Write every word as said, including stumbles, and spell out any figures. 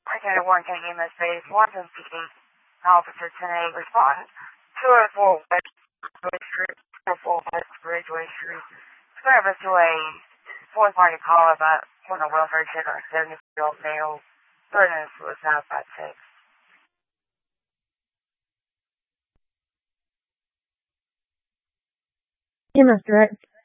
Okay, one K M S base, one fifty-eight, Officer ten eight, respond. two oh four West Ridgeway Street, two oh four West Ridgeway Street. Service to a fourth party call about when a welfare check on a seventy-year-old male, threatening suicide by text. E M S direct.